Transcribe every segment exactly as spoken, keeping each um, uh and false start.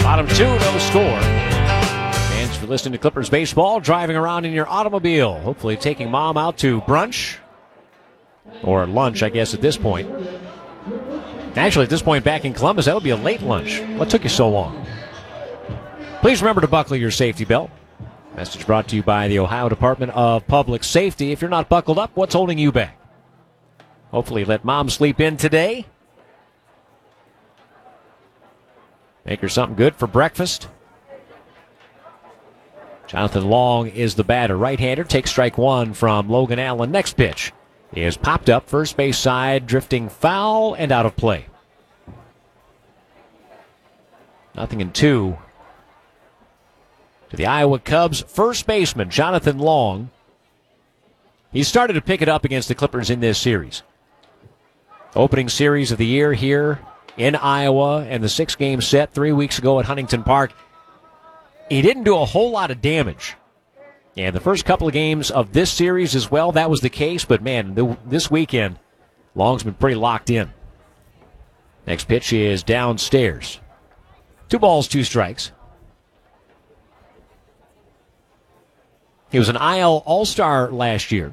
Bottom two, no score. Thanks for listening to Clippers baseball, driving around in your automobile, hopefully taking mom out to brunch or lunch, I guess, at this point. Actually, at this point back in Columbus, that would be a late lunch. What took you so long? Please remember to buckle your safety belt. Message brought to you by the Ohio Department of Public Safety. If you're not buckled up, what's holding you back? Hopefully let mom sleep in today. Make her something good for breakfast. Jonathan Long is the batter. Right-hander takes strike one from Logan Allen. Next pitch is popped up first base side, drifting foul and out of play. Nothing in two. To the Iowa Cubs first baseman, Jonathan Long. He started to pick it up against the Clippers in this series. Opening series of the year here in Iowa, and the six-game set three weeks ago at Huntington Park. He didn't do a whole lot of damage. And the first couple of games of this series as well, that was the case. But, man, the, this weekend, Long's been pretty locked in. Next pitch is downstairs. Two balls, two strikes. He was an I L All-Star last year.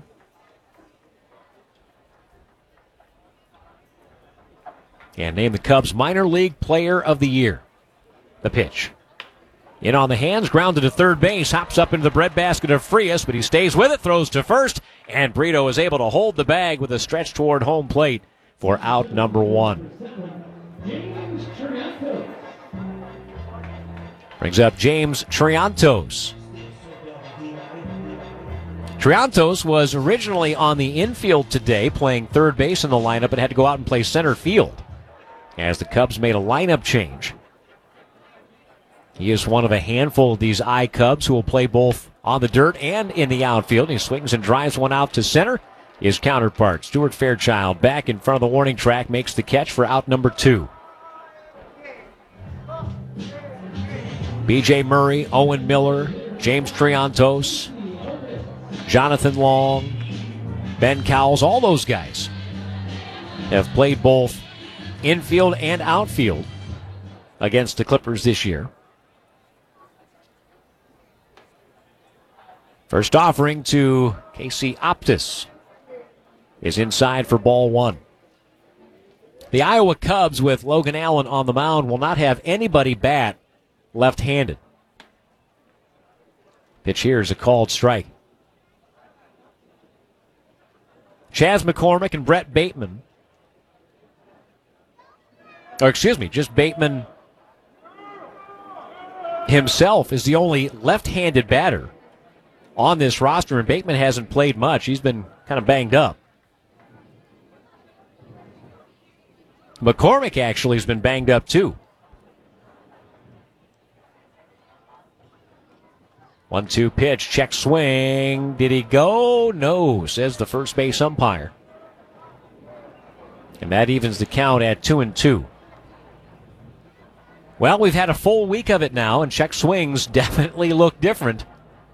And named the Cubs Minor League Player of the Year. The pitch. In on the hands, grounded to third base, hops up into the breadbasket of Frias, but he stays with it, throws to first, and Brito is able to hold the bag with a stretch toward home plate for out number one. Brings up James Triantos. Triantos was originally on the infield today, playing third base in the lineup, but had to go out and play center field as the Cubs made a lineup change. He is one of a handful of these I Cubs who will play both on the dirt and in the outfield. He swings and drives one out to center. His counterpart, Stuart Fairchild, back in front of the warning track, makes the catch for out number two. B J Murray, Owen Miller, James Triantos, Jonathan Long, Ben Cowles, all those guys have played both infield and outfield against the Clippers this year. First offering to Casey Optis is inside for ball one. The Iowa Cubs with Logan Allen on the mound will not have anybody bat left-handed. Pitch here is a called strike. Chas McCormick and Brett Bateman. Or excuse me, just Bateman himself is the only left-handed batter on this roster, and Bateman hasn't played much. He's been kind of banged up. McCormick actually has been banged up too. one two pitch, check swing. Did he go? No, says the first base umpire. And that evens the count at two and two. Well, we've had a full week of it now, and check swings definitely look different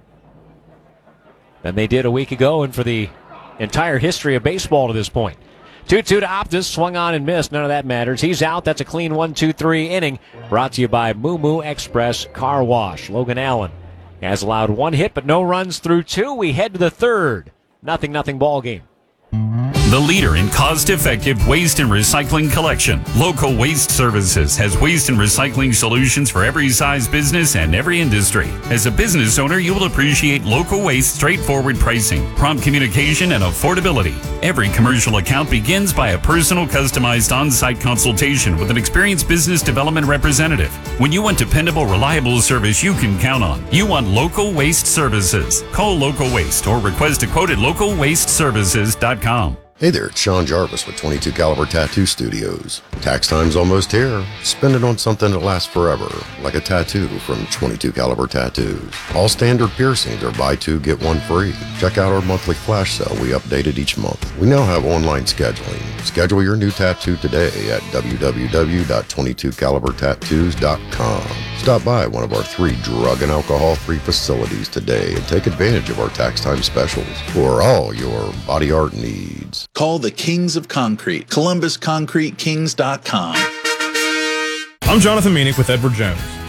than they did a week ago and for the entire history of baseball to this point. two two to Optis, swung on and missed. None of that matters. He's out. That's a clean one two three inning. Brought to you by Moo Moo Express Car Wash. Logan Allen has allowed one hit, but no runs through two. We head to the third. Nothing, nothing ball game. The leader in cost-effective waste and recycling collection, Local Waste Services has waste and recycling solutions for every size business and every industry. As a business owner, you will appreciate Local Waste straightforward pricing, prompt communication, and affordability. Every commercial account begins by a personal, customized on-site consultation with an experienced business development representative. When you want dependable, reliable service you can count on, you want Local Waste Services. Call Local Waste or request a quote at local waste services dot com. Hey there, it's Sean Jarvis with twenty-two caliber Tattoo Studios. Tax time's almost here. Spend it on something that lasts forever, like a tattoo from twenty-two caliber Tattoos. All standard piercings are buy two, get one free. Check out our monthly flash sale we update it each month. We now have online scheduling. Schedule your new tattoo today at w w w dot twenty-two caliber tattoos dot com. Stop by one of our three drug and alcohol-free facilities today and take advantage of our tax time specials for all your body art needs. Call the Kings of Concrete, columbus concrete kings dot com. I'm Jonathan Meanick with Edward Jones.